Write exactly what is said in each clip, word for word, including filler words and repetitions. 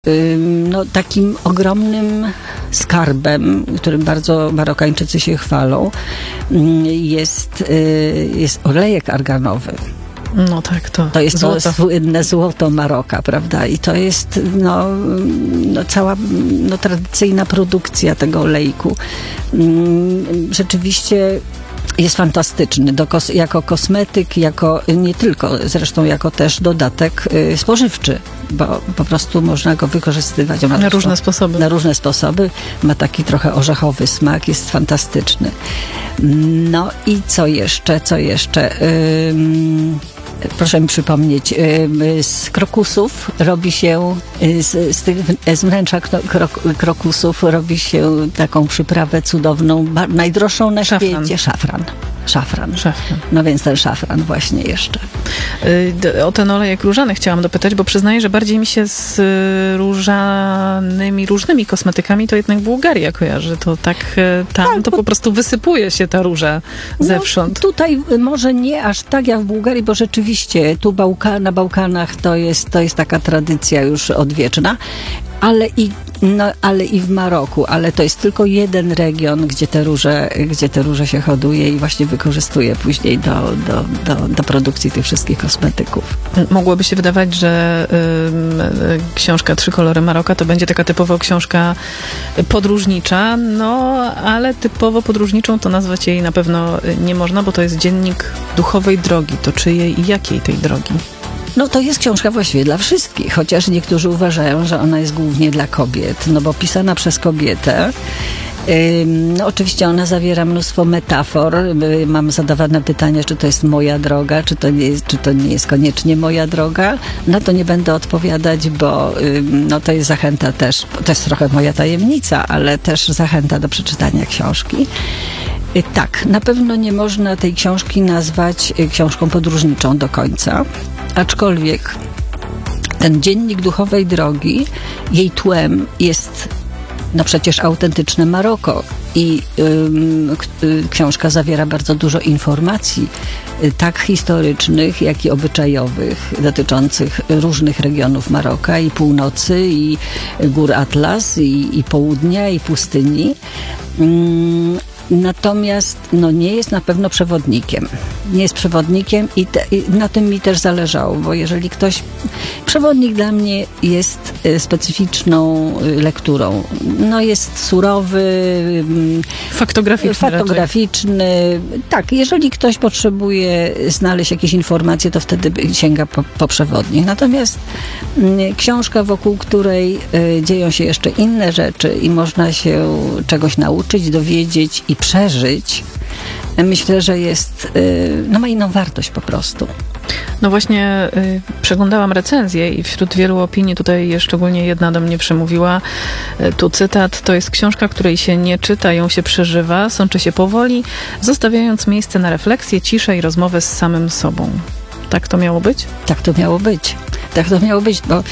No, takim ogromnym skarbem, którym bardzo Marokańczycy się chwalą, jest, jest olejek arganowy. No tak, to To jest złoto. to słynne złoto Maroka, prawda? I to jest no, no, cała no, tradycyjna produkcja tego olejku. Rzeczywiście jest fantastyczny do kos- jako kosmetyk, jako nie tylko, zresztą jako też dodatek y, spożywczy, bo po prostu można go wykorzystywać. Na różne sposoby. Na różne sposoby. Ma taki trochę orzechowy smak, jest fantastyczny. No i co jeszcze, co jeszcze? Ym, proszę mi przypomnieć, ym, z krokusów robi się, z, z, tych, z wnętrza krok, krokusów robi się taką przyprawę cudowną, ba, najdroższą na Szafran. świecie, szafran. Szafran. Szafran. No więc ten szafran właśnie jeszcze. Y, O ten olejek różany chciałam dopytać, bo przyznaję, że bardziej mi się z y, różanymi, różnymi kosmetykami to jednak Bułgaria kojarzy. To tak y, tam Tak, to bo- po prostu wysypuje się ta róża zewsząd. No, tutaj może nie aż tak jak w Bułgarii, bo rzeczywiście tu Bałka, na Bałkanach to jest, to jest taka tradycja już odwieczna, ale i, no, ale i w Maroku, ale to jest tylko jeden region, gdzie te róże, gdzie te róże się hoduje i właśnie wykorzystuje później do, do, do, do produkcji tych wszystkich kosmetyków. Mogłoby się wydawać, że y, y, książka Trzy kolory Maroka to będzie taka typowo książka podróżnicza, no ale typowo podróżniczą to nazwać jej na pewno nie można, bo to jest dziennik duchowej drogi. To czyjej i jakiej tej drogi? No to jest książka właściwie dla wszystkich, chociaż niektórzy uważają, że ona jest głównie dla kobiet, no bo pisana przez kobietę. Ym, No, oczywiście ona zawiera mnóstwo metafor. Y, Mam zadawane pytania, czy to jest moja droga, czy to nie jest, czy to nie jest koniecznie moja droga. Na to nie będę odpowiadać, bo ym, no, to jest zachęta też, to jest trochę moja tajemnica, ale też zachęta do przeczytania książki. Y, Tak, na pewno nie można tej książki nazwać y, książką podróżniczą do końca, aczkolwiek ten dziennik duchowej drogi, jej tłem jest no przecież autentyczne Maroko i ym, k- y, książka zawiera bardzo dużo informacji, y, tak historycznych, jak i obyczajowych, dotyczących różnych regionów Maroka i północy, i gór Atlas, i, i południa, i pustyni. Ym, Natomiast no, nie jest na pewno przewodnikiem. Nie jest przewodnikiem i, te, i na tym mi też zależało, bo jeżeli ktoś... Przewodnik dla mnie jest y, specyficzną y, lekturą. No jest surowy, mm, Faktograficzny raczej. fotograficzny. Tak, jeżeli ktoś potrzebuje znaleźć jakieś informacje, to wtedy by- sięga po, po przewodnik. Natomiast mm, książka, wokół której y, dzieją się jeszcze inne rzeczy i można się czegoś nauczyć, dowiedzieć i przeżyć, myślę, że jest, y, no ma inną wartość po prostu. No właśnie y, przeglądałam recenzję i wśród wielu opinii tutaj szczególnie jedna do mnie przemówiła. Y, tu cytat: to jest książka, której się nie czyta, ją się przeżywa, sączy się powoli, zostawiając miejsce na refleksję, ciszę i rozmowę z samym sobą. Tak to miało być? Tak to miało być. Tak to miało być, bo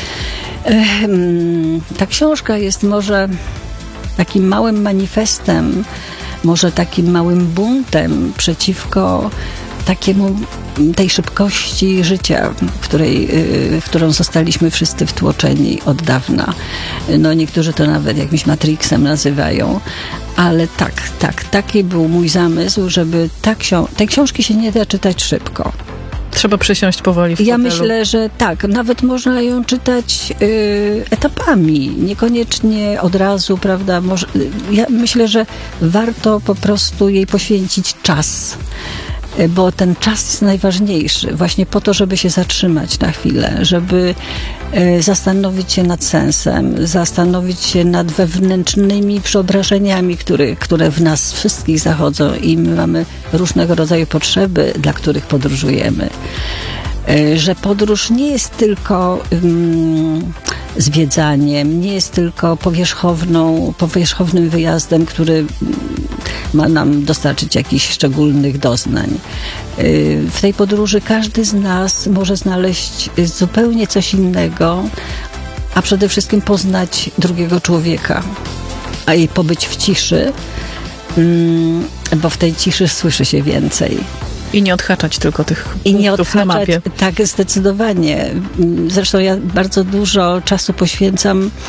em, ta książka jest może takim małym manifestem, może takim małym buntem przeciwko takiemu, tej szybkości życia, w, której, y, w którą zostaliśmy wszyscy wtłoczeni od dawna. No niektórzy to nawet jakimś Matrixem nazywają, ale tak, tak, taki był mój zamysł, żeby ta książ- tej książki się nie da czytać szybko. Trzeba przysiąść powoli w Ja fotelu. myślę, że tak, nawet można ją czytać y, etapami, niekoniecznie od razu, prawda? Może, ja myślę, że warto po prostu jej poświęcić czas, y, bo ten czas jest najważniejszy, właśnie po to, żeby się zatrzymać na chwilę, żeby y, zastanowić się nad sensem, zastanowić się nad wewnętrznymi przeobrażeniami, które, które w nas wszystkich zachodzą i my mamy różnego rodzaju potrzeby, dla których podróżujemy. Y, Że podróż nie jest tylko um, zwiedzaniem, nie jest tylko powierzchowną, powierzchownym wyjazdem, który mm, ma nam dostarczyć jakichś szczególnych doznań. Y, W tej podróży każdy z nas może znaleźć zupełnie coś innego, a przede wszystkim poznać drugiego człowieka, a i pobyć w ciszy, mm, bo w tej ciszy słyszy się więcej. I nie odhaczać tylko tych I nie punktów na odhaczać, mapie. tak, zdecydowanie. Zresztą ja bardzo dużo czasu poświęcam